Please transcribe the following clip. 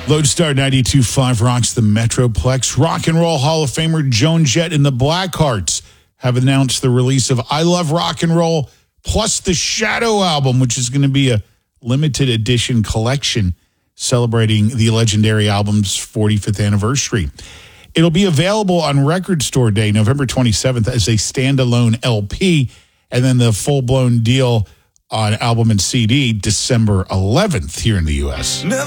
Lodestar 92.5 rocks the Metroplex. Rock and Roll Hall of Famer Joan Jett and the Blackhearts have announced the release of I Love Rock and Roll plus the Shadow album, which is going to be a limited edition collection celebrating the legendary album's 45th anniversary. It'll be available on Record Store Day, November 27th, as a standalone LP, and then the full-blown deal on album and CD, December 11th here in the U.S.